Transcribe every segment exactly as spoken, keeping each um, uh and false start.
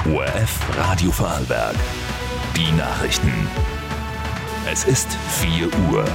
O R F Radio Vorarlberg. Die Nachrichten. Es ist vier Uhr.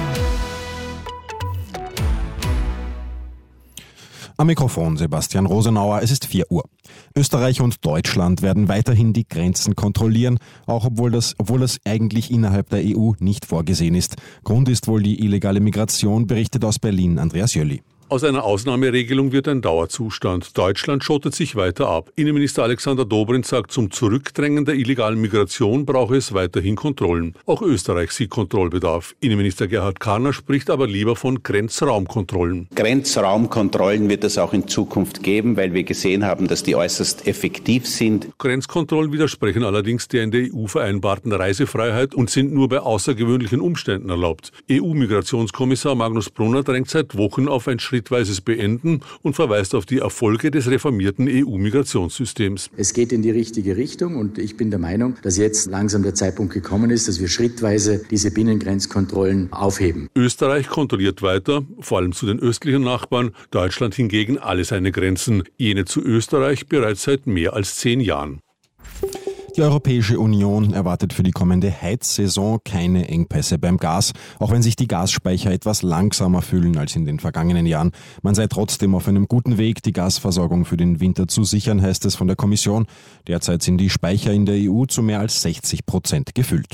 Am Mikrofon Sebastian Rosenauer, es ist vier Uhr. Österreich und Deutschland werden weiterhin die Grenzen kontrollieren, auch obwohl das, obwohl das eigentlich innerhalb der E U nicht vorgesehen ist. Grund ist wohl die illegale Migration, berichtet aus Berlin Andreas Jöli. Aus einer Ausnahmeregelung wird ein Dauerzustand. Deutschland schottet sich weiter ab. Innenminister Alexander Dobrindt sagt, zum Zurückdrängen der illegalen Migration brauche es weiterhin Kontrollen. Auch Österreich sieht Kontrollbedarf. Innenminister Gerhard Karner spricht aber lieber von Grenzraumkontrollen. Grenzraumkontrollen wird es auch in Zukunft geben, weil wir gesehen haben, dass die äußerst effektiv sind. Grenzkontrollen widersprechen allerdings der in der E U vereinbarten Reisefreiheit und sind nur bei außergewöhnlichen Umständen erlaubt. E U-Migrationskommissar Magnus Brunner drängt seit Wochen auf ein schrittweises Beenden und verweist auf die Erfolge des reformierten E U-Migrationssystems. Es geht in die richtige Richtung und ich bin der Meinung, dass jetzt langsam der Zeitpunkt gekommen ist, dass wir schrittweise diese Binnengrenzkontrollen aufheben. Österreich kontrolliert weiter, vor allem zu den östlichen Nachbarn, Deutschland hingegen alle seine Grenzen, jene zu Österreich bereits seit mehr als zehn Jahren. Die Europäische Union erwartet für die kommende Heizsaison keine Engpässe beim Gas, auch wenn sich die Gasspeicher etwas langsamer füllen als in den vergangenen Jahren. Man sei trotzdem auf einem guten Weg, die Gasversorgung für den Winter zu sichern, heißt es von der Kommission. Derzeit sind die Speicher in der E U zu mehr als sechzig Prozent gefüllt.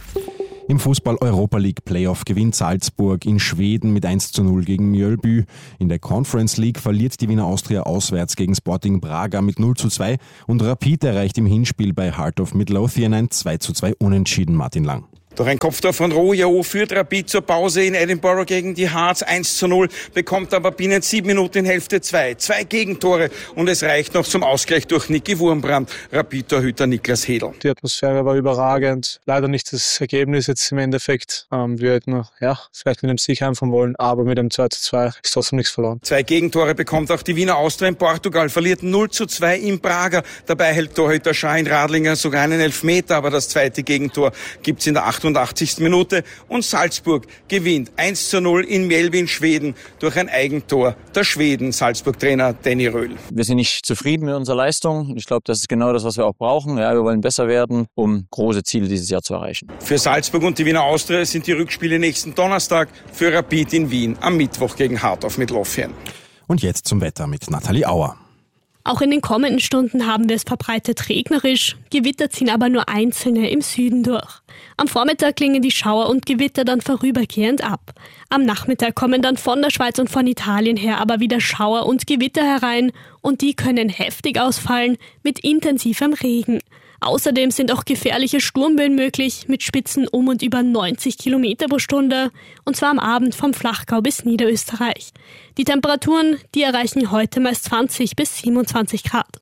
Im Fußball-Europa-League-Playoff gewinnt Salzburg in Schweden mit eins zu null gegen Mjölby. In der Conference League verliert die Wiener Austria auswärts gegen Sporting Braga mit null zu zwei und Rapid erreicht im Hinspiel bei Heart of Midlothian ein zwei zu zwei Unentschieden. Martin Lang. Durch ein Kopftor von Rojo führt Rapid zur Pause in Edinburgh gegen die Hearts eins zu null, bekommt aber binnen sieben Minuten in Hälfte zwei. Zwei Gegentore und es reicht noch zum Ausgleich durch Niki Wurmbrand, Rapid-Torhüter Niklas Hedl. Die Atmosphäre war überragend. Leider nicht das Ergebnis jetzt im Endeffekt. Ähm, wir hätten ja, vielleicht mit einem Sieg heimfahren wollen, aber mit einem zwei zu zwei ist trotzdem nichts verloren. Zwei Gegentore bekommt auch die Wiener Austria in Portugal, verliert null zu zwei in Braga. Dabei hält Torhüter Schein Radlinger sogar einen Elfmeter, aber das zweite Gegentor gibt's in der achtundachtzigsten Minute und Salzburg gewinnt eins zu null in Mjölby in Schweden durch ein Eigentor der Schweden, Salzburg-Trainer Danny Röhl. Wir sind nicht zufrieden mit unserer Leistung. Ich glaube, das ist genau das, was wir auch brauchen. Ja, wir wollen besser werden, um große Ziele dieses Jahr zu erreichen. Für Salzburg und die Wiener Austria sind die Rückspiele nächsten Donnerstag, für Rapid in Wien am Mittwoch gegen Heart of Midlothian. Und jetzt zum Wetter mit Nathalie Auer. Auch in den kommenden Stunden haben wir es verbreitet regnerisch, Gewitter ziehen aber nur einzelne im Süden durch. Am Vormittag klingen die Schauer und Gewitter dann vorübergehend ab. Am Nachmittag kommen dann von der Schweiz und von Italien her aber wieder Schauer und Gewitter herein und die können heftig ausfallen mit intensivem Regen. Außerdem sind auch gefährliche Sturmböen möglich mit Spitzen um und über neunzig Kilometer pro Stunde und zwar am Abend vom Flachgau bis Niederösterreich. Die Temperaturen, die erreichen heute meist zwanzig bis siebenundzwanzig Grad.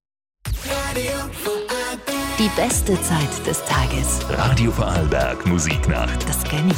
Die beste Zeit des Tages. Radio Vorarlberg Musiknacht. Das gönn ich